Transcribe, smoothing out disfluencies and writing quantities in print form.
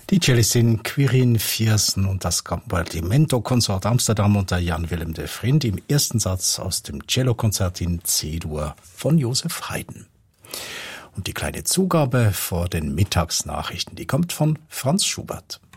Die Cellistin Quirin Viersen und das Compartimento-Konsort Amsterdam unter Jan Willem de Vriend im ersten Satz aus dem Cellokonzert in C-Dur von Joseph Haydn. Und die kleine Zugabe vor den Mittagsnachrichten, die kommt von Franz Schubert.